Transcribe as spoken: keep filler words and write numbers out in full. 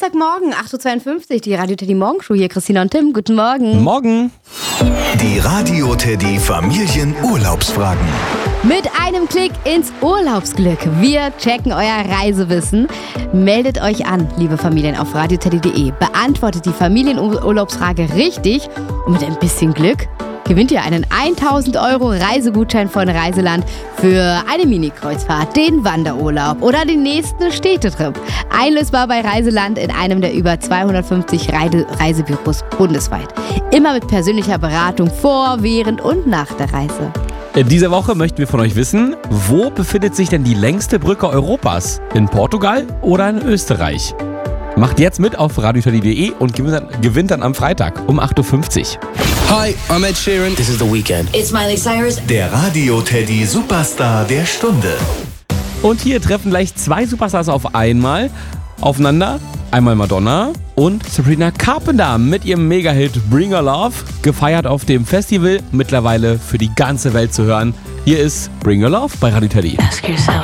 Dienstagmorgen, acht Uhr zweiundfünfzig, die Radio Teddy Morgenshow hier. Christina und Tim, guten Morgen. Morgen. Die Radio Teddy Familienurlaubsfragen. Mit einem Klick ins Urlaubsglück. Wir checken euer Reisewissen. Meldet euch an, liebe Familien, auf radioteddy punkt de. Beantwortet die Familienurlaubsfrage richtig und mit ein bisschen Glück gewinnt ihr einen tausend Euro Reisegutschein von Reiseland für eine Mini-Kreuzfahrt, den Wanderurlaub oder den nächsten Städtetrip. Einlösbar bei Reiseland in einem der über zweihundertfünfzig Reise- Reisebüros bundesweit. Immer mit persönlicher Beratung vor, während und nach der Reise. In dieser Woche möchten wir von euch wissen, wo befindet sich denn die längste Brücke Europas? In Portugal oder in Österreich? Macht jetzt mit auf radioteddy punkt de und gewinnt dann, gewinnt dann am Freitag um acht Uhr fünfzig. Hi, I'm Ed Sheeran. This is The Weeknd. It's Miley Cyrus. Der Radio Teddy Superstar der Stunde. Und hier treffen gleich zwei Superstars auf einmal aufeinander. Einmal Madonna und Sabrina Carpenter mit ihrem Mega-Hit Bring Your Love. Gefeiert auf dem Festival, mittlerweile für die ganze Welt zu hören. Hier ist Bring Your Love bei Radio Teddy. Ask yourself.